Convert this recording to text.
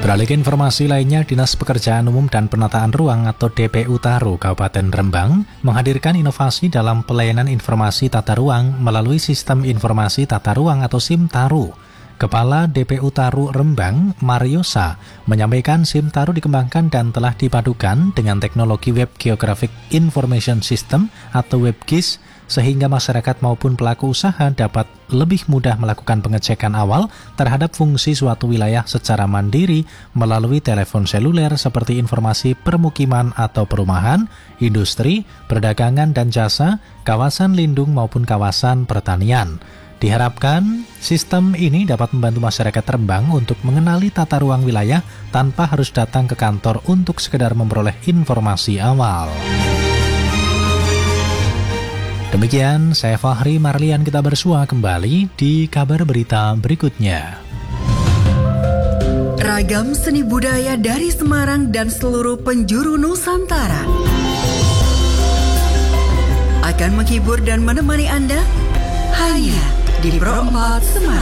Beralih ke informasi lainnya, Dinas Pekerjaan Umum dan Penataan Ruang atau DPU Taru Kabupaten Rembang menghadirkan inovasi dalam pelayanan informasi tata ruang melalui Sistem Informasi Tata Ruang atau SIM Taru. Kepala DPU Taru Rembang, Mariosa, menyampaikan SIM Taru dikembangkan dan telah dipadukan dengan teknologi Web Geographic Information System atau WebGIS, sehingga masyarakat maupun pelaku usaha dapat lebih mudah melakukan pengecekan awal terhadap fungsi suatu wilayah secara mandiri melalui telepon seluler seperti informasi permukiman atau perumahan, industri, perdagangan dan jasa, kawasan lindung maupun kawasan pertanian. Diharapkan sistem ini dapat membantu masyarakat Rembang untuk mengenali tata ruang wilayah tanpa harus datang ke kantor untuk sekedar memperoleh informasi awal. Demikian, saya Fahri Marlian, kita bersua kembali di kabar berita berikutnya. Ragam seni budaya dari Semarang dan seluruh penjuru Nusantara akan menghibur dan menemani Anda hanya di Pro 4 Semarang.